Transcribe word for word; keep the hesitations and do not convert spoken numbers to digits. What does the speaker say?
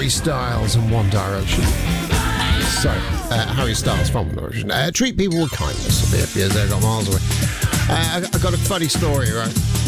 Harry Styles and One Direction. So, uh, Harry Styles from One Direction. Uh, treat people with kindness. I'll be a few years there, got miles away. Uh, I, I got a funny story, right?